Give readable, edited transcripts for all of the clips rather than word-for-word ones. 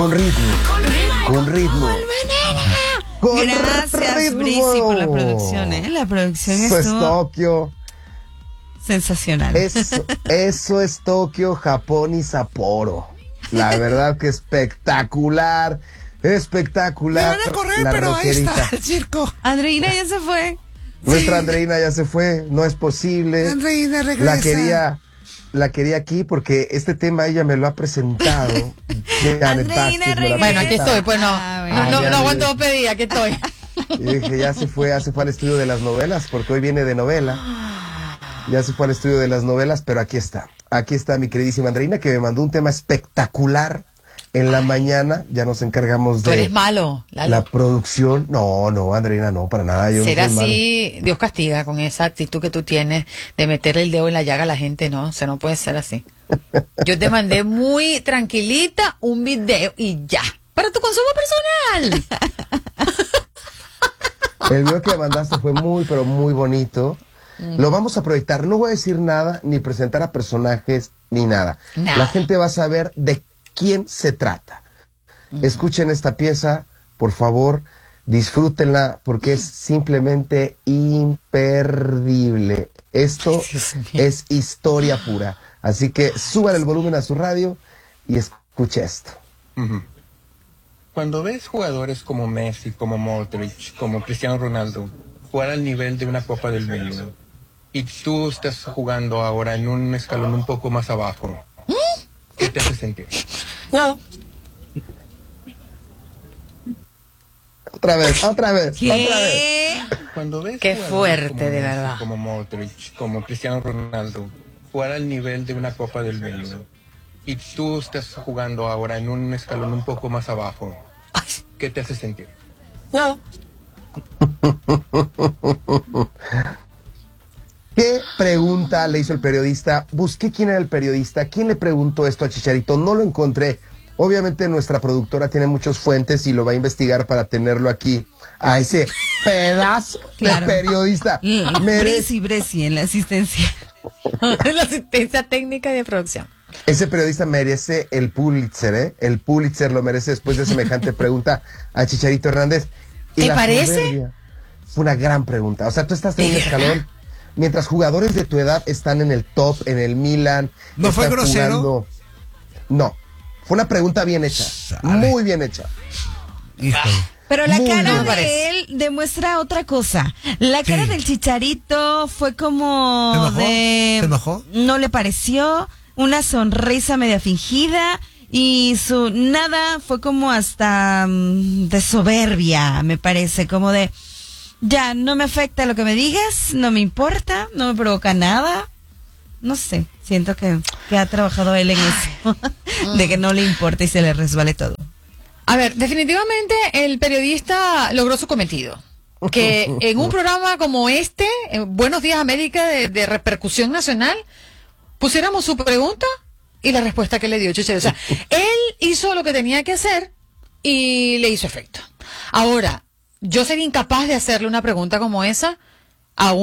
Con ritmo. Con ritmo. Con Gracias, ritmo. Brisi, por la producción, ¿eh? La producción Eso es estuvo Tokio. sensacional. Eso es Tokio, Japón y Sapporo. La verdad que espectacular. Espectacular. Me van a correr, la pero ahí rockerita. está el circo. Andreina ya se fue. Nuestra Sí. Andreina ya se fue, no es posible. Andreina regresa. La quería aquí porque este tema ella me lo ha presentado. Janet Andreina Vázquez me lo ha regresa. Bueno, aquí presentado. estoy, pues no. Ah, bueno. No, Ay, no aguanto pedir, aquí estoy. Y dije, ya se fue al estudio de las novelas, porque hoy viene de novela. Ya se fue al estudio de las novelas, pero aquí está. Aquí está mi queridísima Andreina, que me mandó un tema espectacular en la mañana. Ya nos encargamos Tú de eres malo, Lalo. la producción. No, Andreina, no, para nada. Yo no Ser soy malo. así, Dios castiga con esa actitud que tú tienes de meterle el dedo en la llaga a la gente, no, o sea, no puede ser así. Yo te mandé muy tranquilita un video y ya, para tu consumo personal. El video que mandaste fue muy, pero muy bonito. Lo vamos a proyectar. No voy a decir nada, ni presentar a personajes, ni nada. Nada. La gente va a saber de quién se trata. Escuchen esta pieza, por favor, disfrútenla, porque es simplemente imperdible. Esto Dios mío. es historia pura. Así que suban el volumen a su radio y escuche esto. Cuando ves jugadores como Messi, como Modric, como Cristiano Ronaldo jugar al nivel de una Copa del Mundo y tú estás jugando ahora en un escalón un poco más abajo, ¿qué te hace sentir? No. Otra vez. ¿Qué? Cuando ves Qué jugadores fuerte, como de Messi, verdad. como Modric, como Cristiano Ronaldo jugar al nivel de una Copa del Mundo y tú estás jugando ahora en un escalón un poco más abajo, ¿qué te hace sentir? No. ¿Qué pregunta le hizo el periodista? Busqué quién era el periodista, quién le preguntó esto a Chicharito, no lo encontré. Obviamente nuestra productora tiene muchas fuentes y lo va a investigar para tenerlo aquí, a ese pedazo Claro. de periodista. Bresi en la asistencia. La asistencia técnica de producción. Ese periodista merece el Pulitzer, ¿eh? El Pulitzer lo merece después de semejante pregunta a Chicharito Hernández. Y ¿Te la parece? soberbia fue una gran pregunta. O sea, tú estás en un ¿De escalón, mientras jugadores de tu edad están en el top, en el Milan. ¿No fue están grosero? jugando. No, fue una pregunta bien hecha, Sale. muy bien hecha. Híjole. Pero la Muy cara bien. de él demuestra otra cosa. La cara Sí. del Chicharito fue como ¿Se enojó? de... ¿Se enojó? No le pareció, una sonrisa media fingida y su nada fue como hasta de soberbia, me parece, como de... Ya, no me afecta lo que me digas, no me importa, no me provoca nada. No sé, siento que ha trabajado él en eso, de que no le importa y se le resbale todo. A ver, definitivamente el periodista logró su cometido. Que en un programa como este, Buenos Días América, de repercusión nacional, pusiéramos su pregunta y la respuesta que le dio Chicharito. O sea, él hizo lo que tenía que hacer y le hizo efecto. Ahora, yo sería incapaz de hacerle una pregunta como esa a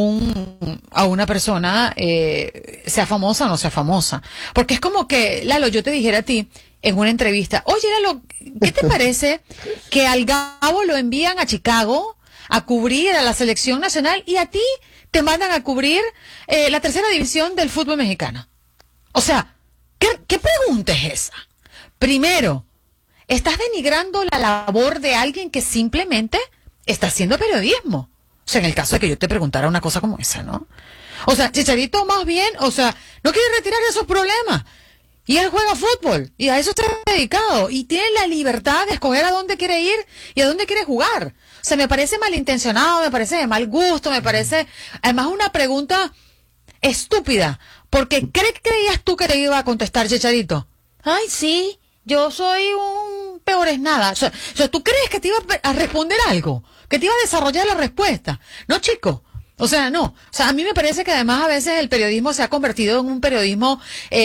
una persona, sea famosa o no sea famosa. Porque es como que, Lalo, yo te dijera a ti en una entrevista, oye, Lalo, ¿qué te parece que al Gabo lo envían a Chicago a cubrir a la selección nacional y a ti te mandan a cubrir la tercera división del fútbol mexicano? O sea, ¿qué pregunta es esa? Primero, estás denigrando la labor de alguien que simplemente está haciendo periodismo. O sea, en el caso de que yo te preguntara una cosa como esa, ¿no? O sea, Chicharito más bien, o sea, no quiere retirar esos problemas. Y él juega fútbol, y a eso está dedicado, y tiene la libertad de escoger a dónde quiere ir y a dónde quiere jugar. O sea, me parece malintencionado, me parece de mal gusto, me parece, además, una pregunta estúpida, porque ¿creías tú que te iba a contestar, Chicharito? Ay, sí, yo soy un peor es nada. O sea, ¿tú crees que te iba a responder algo? ¿Que te iba a desarrollar la respuesta? No, chico. O sea, no. O sea, a mí me parece que además a veces el periodismo se ha convertido en un periodismo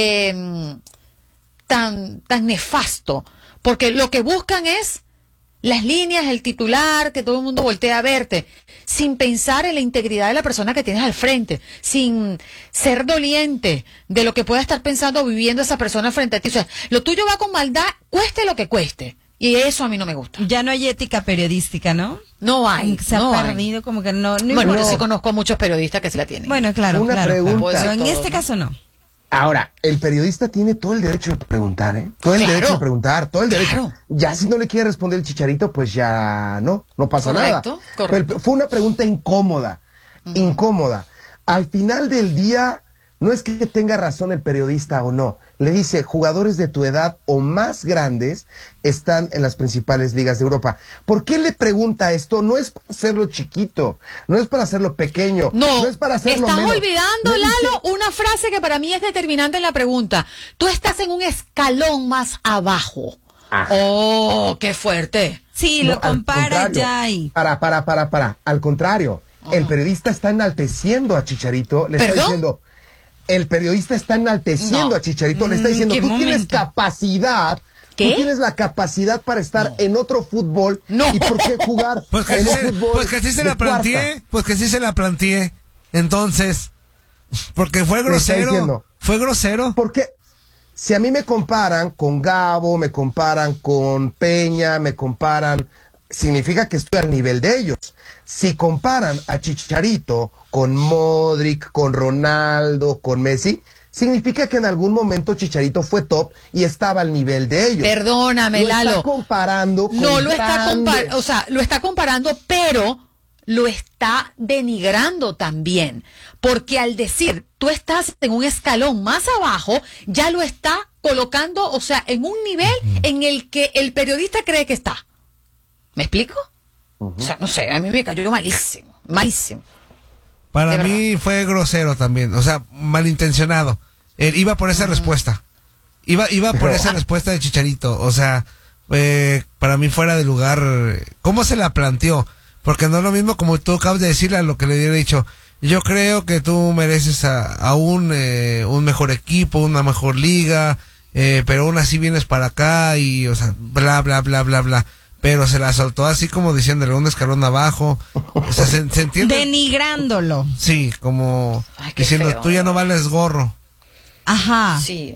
tan nefasto, porque lo que buscan es las líneas, el titular, que todo el mundo voltee a verte, sin pensar en la integridad de la persona que tienes al frente, sin ser doliente de lo que pueda estar pensando o viviendo esa persona frente a ti. O sea, lo tuyo va con maldad, cueste lo que cueste. Y eso a mí no me gusta. Ya no hay ética periodística, ¿no? No hay. Como que se no ha hay. perdido, como que no. Bueno, no. yo sí conozco a muchos periodistas que se la tienen. Bueno, claro, Una claro. pregunta. Pero en Todos, este ¿no? caso no. Ahora, el periodista tiene todo el derecho de preguntar, ¿eh? Todo el Claro. derecho de preguntar, todo el derecho. Claro. Ya si no le quiere responder el Chicharito, pues ya no pasa Correcto, nada. correcto. Pero fue una pregunta incómoda, incómoda. Al final del día, no es que tenga razón el periodista o no. Le dice, jugadores de tu edad o más grandes están en las principales ligas de Europa. ¿Por qué le pregunta esto? No es para hacerlo chiquito, no es para hacerlo pequeño, no es para hacerlo estás menos. olvidando, Le dice- Lalo, una frase que para mí es determinante en la pregunta. Tú estás en un escalón más abajo. Ah. Oh, qué fuerte. Sí, No, lo al compara contrario. ya y... Para. Al contrario, el periodista está enalteciendo a Chicharito, le está ¿Perdón? diciendo, el periodista está enalteciendo No. a Chicharito, le está diciendo, ¿qué tú tienes momento? capacidad, ¿Qué? tú tienes la capacidad para estar en otro fútbol, No. ¿y por qué jugar Pues que en un sí, fútbol pues que sí se de la planteé, cuarta? pues que sí se la planteé. Entonces, porque fue Le está grosero, diciendo. fue grosero. Porque si a mí me comparan con Gabo, me comparan con Peña, me comparan, significa que estoy al nivel de ellos. Si comparan a Chicharito con Modric, con Ronaldo, con Messi, significa que en algún momento Chicharito fue top y estaba al nivel de ellos. Perdóname, Lo está Lalo. comparando con No lo está grandes. comparando, o sea, lo está comparando, pero lo está denigrando también. Porque al decir, tú estás en un escalón más abajo, ya lo está colocando, o sea, en un nivel en el que el periodista cree que está. ¿Me explico? O sea, no sé, a mí me cayó malísimo, malísimo. Para De mí fue grosero también, o sea, malintencionado. Él iba por esa respuesta. Iba por esa respuesta de Chicharito. O sea, para mí fuera de lugar. ¿Cómo se la planteó? Porque no es lo mismo como tú acabas de decirle a lo que le hubiera dicho. Yo creo que tú mereces a un mejor equipo, una mejor liga, pero aún así vienes para acá y, o sea, bla, bla, bla, bla, bla. Pero se la soltó así como diciéndole un escalón abajo. O sea, ¿se entiende? Denigrándolo. Sí, como Ay, qué diciendo, feo. tú ya no vales gorro. Ajá. Sí.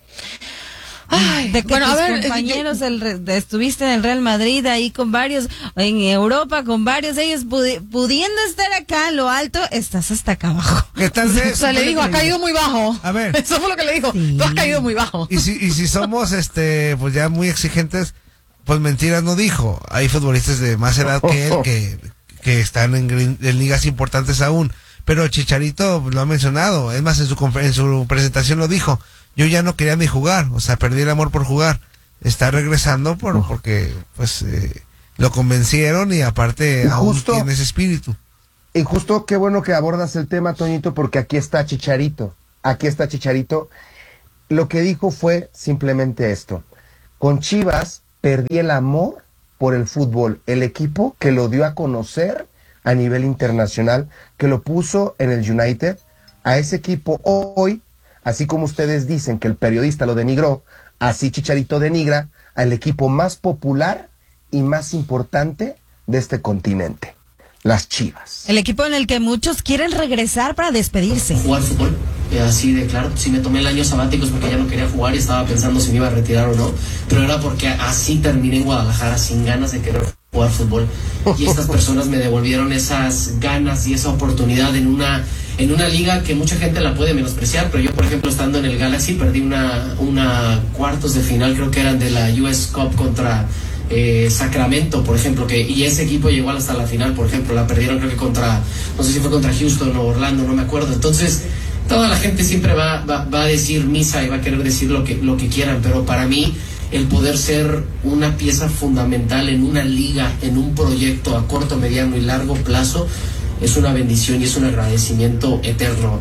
Ay, De que bueno, a tus ver, compañeros estuviste en el Real Madrid ahí con varios, en Europa con varios de ellos, pudiendo estar acá en lo alto, estás hasta acá abajo. ¿Qué tal vez? o sea, le dijo, has caído muy bajo. A ver. Eso fue lo que le dijo. Sí. Tú has caído muy bajo. Y si somos pues ya muy exigentes, pues mentiras no dijo. Hay futbolistas de más edad que él que están en ligas importantes aún. Pero Chicharito lo ha mencionado. Es más, en su presentación lo dijo. Yo ya no quería ni jugar. O sea, perdí el amor por jugar. Está regresando porque pues lo convencieron y aparte Y aún justo- tiene ese espíritu. Y justo qué bueno que abordas el tema, Toñito, porque aquí está Chicharito. Aquí está Chicharito. Lo que dijo fue simplemente esto. Con Chivas perdí el amor por el fútbol, el equipo que lo dio a conocer a nivel internacional, que lo puso en el United. A ese equipo hoy, así como ustedes dicen que el periodista lo denigró, así Chicharito denigra al equipo más popular y más importante de este continente, las Chivas. El equipo en el que muchos quieren regresar para despedirse. Jugar fútbol, así de claro. Si me tomé el año sabático es porque ya no quería jugar y estaba pensando si me iba a retirar o no, pero era porque así terminé en Guadalajara sin ganas de querer jugar fútbol y estas personas me devolvieron esas ganas y esa oportunidad en una liga que mucha gente la puede menospreciar, pero yo por ejemplo estando en el Galaxy perdí una cuartos de final, creo que eran de la US Cup contra Sacramento, por ejemplo, y ese equipo llegó hasta la final, por ejemplo, la perdieron creo que no sé si fue contra Houston o Orlando, no me acuerdo. Entonces, toda la gente siempre va a decir misa y va a querer decir lo que quieran, pero para mí el poder ser una pieza fundamental en una liga, en un proyecto a corto, mediano y largo plazo, es una bendición y es un agradecimiento eterno.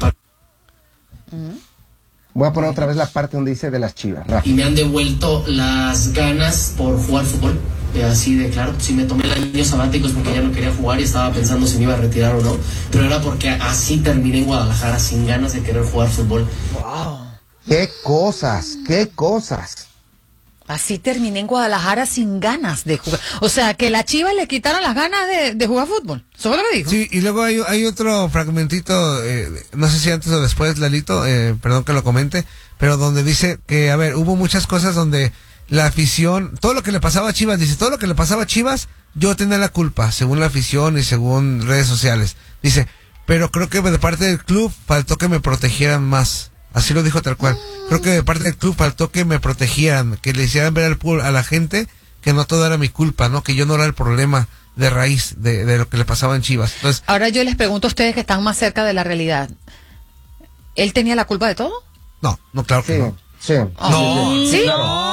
Voy a poner otra vez la parte donde dice de las Chivas, Rafa. Y me han devuelto las ganas por jugar fútbol, así de claro. Si me tomé el año sabático es porque ya no quería jugar y estaba pensando si me iba a retirar o no, pero era porque así terminé en Guadalajara sin ganas de querer jugar fútbol. ¡Qué cosas! ¡Qué cosas! Así terminé en Guadalajara sin ganas de jugar. O sea, que la Chivas le quitaron las ganas de jugar fútbol. ¿Eso fue lo que dijo? Sí, y luego hay otro fragmentito, no sé si antes o después, Lalito, perdón que lo comente, pero donde dice que, a ver, hubo muchas cosas donde la afición, todo lo que le pasaba a Chivas, dice, todo lo que le pasaba a Chivas, yo tenía la culpa, según la afición y según redes sociales. Dice, pero creo que de parte del club faltó que me protegieran más. Así lo dijo tal cual. Creo que de parte del club faltó que me protegieran, que le hicieran ver a la gente que no todo era mi culpa, ¿no? Que yo no era el problema de raíz de lo que le pasaba en Chivas. Entonces, ahora yo les pregunto a ustedes que están más cerca de la realidad. ¿Él tenía la culpa de todo? no, claro que no. Sí. ¿Sí?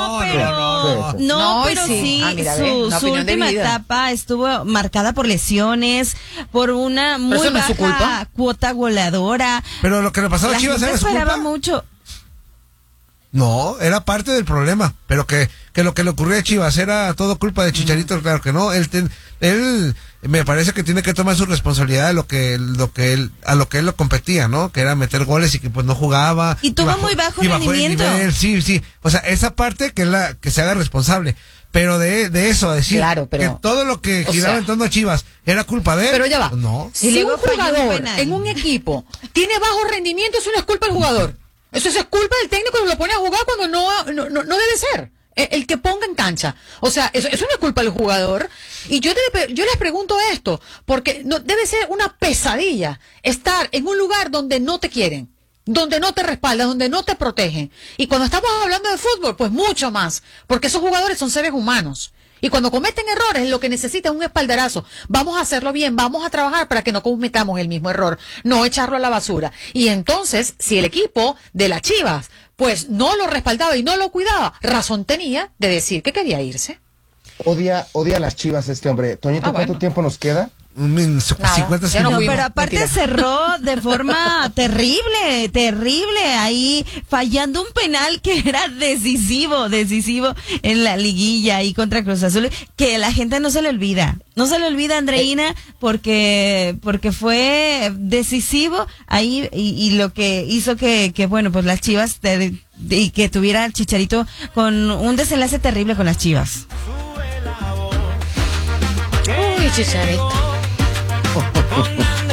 No, pero sí, mira, su opinión de última vida. etapa estuvo marcada por lesiones, por una muy eso no es su baja culpa. cuota goleadora. Pero lo que le pasaba a La Chivas gente era su esperaba culpa. mucho. No, era parte del problema, pero que lo que le ocurrió a Chivas era todo culpa de Chicharito, claro que no. Él me parece que tiene que tomar su responsabilidad de a lo que él lo competía, ¿no? Que era meter goles y que pues no jugaba. Y tuvo muy bajo el rendimiento. nivel, sí. O sea, esa parte que se haga responsable. Pero de eso, a decir Claro, pero, que todo lo que giraba en torno a Chivas era culpa de él. Pero ya va. No. Si luego un falló un jugador penal. en un equipo tiene bajo rendimiento, eso no es culpa del jugador. Eso es culpa del técnico que lo pone a jugar cuando no debe ser. El que ponga en cancha. O sea, eso no es culpa del jugador. Y yo les pregunto esto, porque no debe ser una pesadilla estar en un lugar donde no te quieren, donde no te respaldan, donde no te protegen. Y cuando estamos hablando de fútbol, pues mucho más, porque esos jugadores son seres humanos. Y cuando cometen errores, lo que necesitan es un espaldarazo. Vamos a hacerlo bien, vamos a trabajar para que no cometamos el mismo error, no echarlo a la basura. Y entonces, si el equipo de las Chivas, pues no lo respaldaba y no lo cuidaba, razón tenía de decir que quería irse. Odia a las Chivas este hombre. Toñito, ¿cuánto tiempo nos queda? 50 ya no segundos. fuimos. Pero aparte Mentira. cerró de forma terrible, ahí fallando un penal que era decisivo en la liguilla y contra Cruz Azul, que la gente no se le olvida, Andreina, porque fue decisivo ahí y lo que hizo que bueno, pues las Chivas y que tuviera el Chicharito con un desenlace terrible con las Chivas. Uy, Chicharito.